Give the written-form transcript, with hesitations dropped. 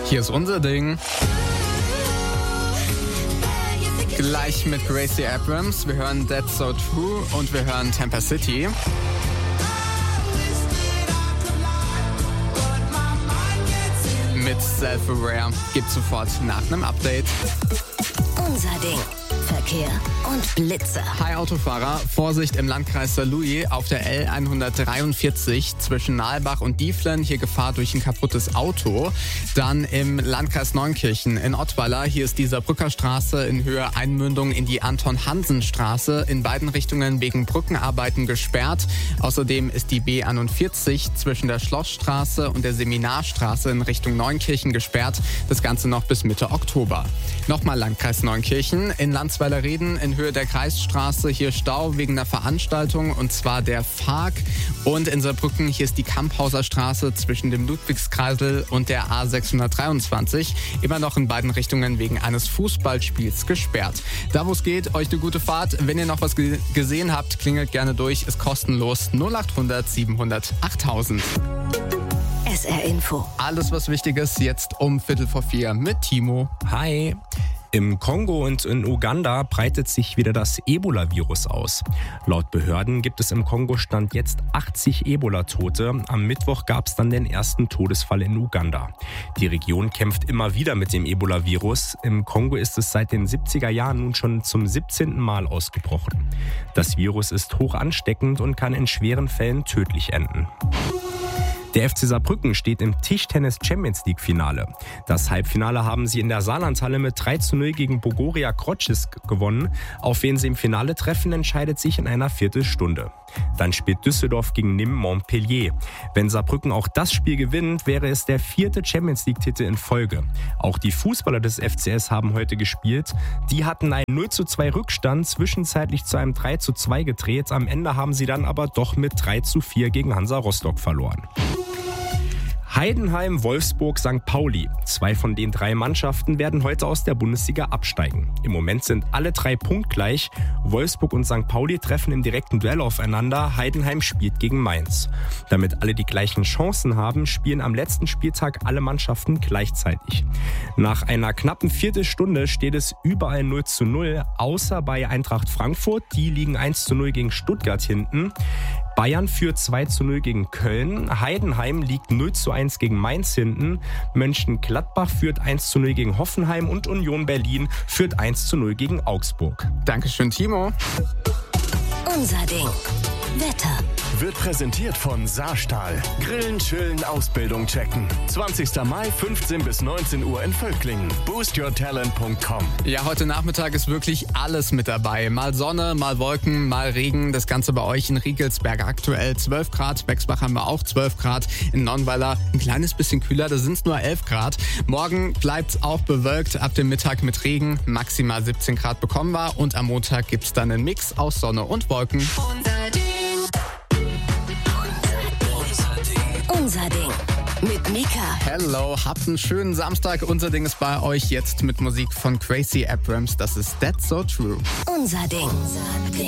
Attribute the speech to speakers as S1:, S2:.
S1: Hier ist unser Ding. Gleich mit Gracie Abrams. Wir hören That's So True und wir hören Tampa City. Mit Self-Aware gibt sofort nach einem Update.
S2: Unser Ding. Verkehr und Blitzer.
S1: Hi Autofahrer, Vorsicht im Landkreis Saarlouis auf der L143 zwischen Nalbach und Dieflen. Hier Gefahr durch ein kaputtes Auto. Dann im Landkreis Neunkirchen in Ottweiler. Hier ist die Saarbrücker Straße in Höhe Einmündung in die Anton-Hansen-Straße. In beiden Richtungen wegen Brückenarbeiten gesperrt. Außerdem ist die B41 zwischen der Schlossstraße und der Seminarstraße in Richtung Neunkirchen gesperrt. Das Ganze noch bis Mitte Oktober. Nochmal Landkreis Neunkirchen. In Landsweiler Reden in Höhe der Kreisstraße hier Stau wegen einer Veranstaltung und zwar der FARC. Und in Saarbrücken hier ist die Kamphauser Straße zwischen dem Ludwigskreisel und der A623 immer noch in beiden Richtungen wegen eines Fußballspiels gesperrt. Da wo es geht, euch eine gute Fahrt. Wenn ihr noch was gesehen habt, klingelt gerne durch. Ist kostenlos 0800 700 8000.
S2: SR Info.
S1: Alles was wichtig ist jetzt um 3:45 mit Timo.
S3: Hi. Im Kongo und in Uganda breitet sich wieder das Ebola-Virus aus. Laut Behörden gibt es im Kongo Stand jetzt 80 Ebola-Tote. Am Mittwoch gab es dann den ersten Todesfall in Uganda. Die Region kämpft immer wieder mit dem Ebola-Virus. Im Kongo ist es seit den 70er Jahren nun schon zum 17. Mal ausgebrochen. Das Virus ist hoch ansteckend und kann in schweren Fällen tödlich enden. Der FC Saarbrücken steht im Tischtennis-Champions-League-Finale. Das Halbfinale haben sie in der Saarlandhalle mit 3:0 gegen Bogoria Krotsches gewonnen. Auf wen sie im Finale treffen, entscheidet sich in einer Viertelstunde. Dann spielt Düsseldorf gegen Nîmes Montpellier. Wenn Saarbrücken auch das Spiel gewinnt, wäre es der 4. Champions-League-Titel in Folge. Auch die Fußballer des FCS haben heute gespielt. Die hatten einen 0:2 Rückstand, zwischenzeitlich zu einem 3:2 gedreht. Am Ende haben sie dann aber doch mit 3:4 gegen Hansa Rostock verloren. Heidenheim, Wolfsburg, St. Pauli. 2 von den 3 Mannschaften werden heute aus der Bundesliga absteigen. Im Moment sind alle 3 punktgleich. Wolfsburg und St. Pauli treffen im direkten Duell aufeinander. Heidenheim spielt gegen Mainz. Damit alle die gleichen Chancen haben, spielen am letzten Spieltag alle Mannschaften gleichzeitig. Nach einer knappen Viertelstunde steht es überall 0:0, außer bei Eintracht Frankfurt. Die liegen 1:0 gegen Stuttgart hinten. Bayern führt 2:0 gegen Köln. Heidenheim liegt 0:1 gegen Mainz hinten. Mönchengladbach führt 1:0 gegen Hoffenheim und Union Berlin führt 1:0 gegen Augsburg.
S1: Dankeschön, Timo.
S2: Unser Ding. Wetter.
S4: Wird präsentiert von Saarstahl. Grillen, chillen, Ausbildung checken. 20. Mai, 15 bis 19 Uhr in Völklingen. boostyourtalent.com.
S1: Ja, heute Nachmittag ist wirklich alles mit dabei. Mal Sonne, mal Wolken, mal Regen. Das Ganze bei euch in Riegelsberg aktuell 12 Grad. Bexbach haben wir auch 12 Grad. In Nonnweiler ein kleines bisschen kühler, da sind es nur 11 Grad. Morgen bleibt es auch bewölkt. Ab dem Mittag mit Regen. Maximal 17 Grad bekommen wir. Und am Montag gibt es dann einen Mix aus Sonne und Wolken.
S2: Unser Ding. Mit Mika.
S1: Hello, habt einen schönen Samstag. Unser Ding ist bei euch jetzt mit Musik von Gracie Abrams. Das ist That's So True.
S2: Unser Ding.